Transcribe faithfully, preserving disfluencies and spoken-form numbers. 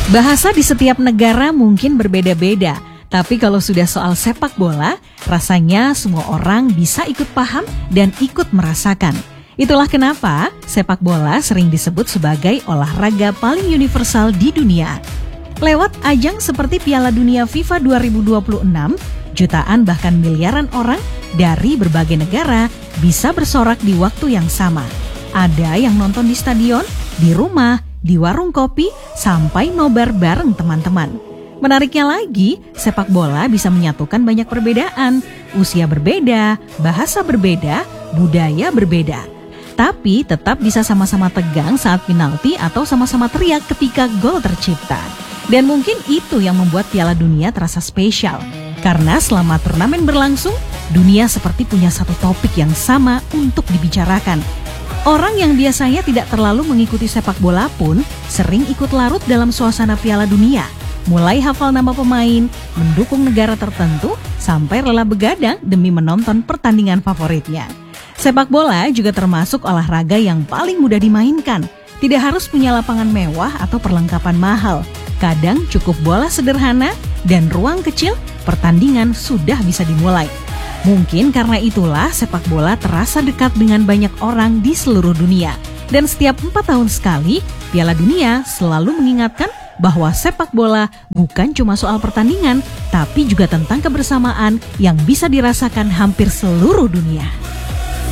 Bahasa di setiap negara mungkin berbeda-beda, tapi kalau sudah soal sepak bola, rasanya semua orang bisa ikut paham dan ikut merasakan. Itulah kenapa sepak bola sering disebut sebagai olahraga paling universal di dunia. Lewat ajang seperti Piala Dunia FIFA dua ribu dua puluh enam, jutaan bahkan miliaran orang dari berbagai negara bisa bersorak di waktu yang sama. Ada yang nonton di stadion, di rumah, di warung kopi, sampai nobar bareng teman-teman. Menariknya lagi, sepak bola bisa menyatukan banyak perbedaan, usia berbeda, bahasa berbeda, budaya berbeda. Tapi tetap bisa sama-sama tegang saat penalti atau sama-sama teriak ketika gol tercipta. Dan mungkin itu yang membuat Piala Dunia terasa spesial. Karena selama turnamen berlangsung, dunia seperti punya satu topik yang sama untuk dibicarakan. Orang yang biasanya tidak terlalu mengikuti sepak bola pun sering ikut larut dalam suasana Piala Dunia. Mulai hafal nama pemain, mendukung negara tertentu, sampai rela begadang demi menonton pertandingan favoritnya. Sepak bola juga termasuk olahraga yang paling mudah dimainkan. Tidak harus punya lapangan mewah atau perlengkapan mahal. Kadang cukup bola sederhana dan ruang kecil, pertandingan sudah bisa dimulai. Mungkin karena itulah sepak bola terasa dekat dengan banyak orang di seluruh dunia. Dan setiap empat tahun sekali, Piala Dunia selalu mengingatkan bahwa sepak bola bukan cuma soal pertandingan, tapi juga tentang kebersamaan yang bisa dirasakan hampir seluruh dunia.